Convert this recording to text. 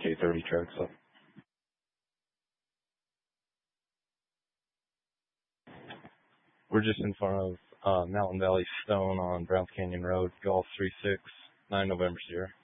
K30 truck. So we're just in front of Mountain Valley Stone on Browns Canyon Road, Golf 36, 9 November Sierra.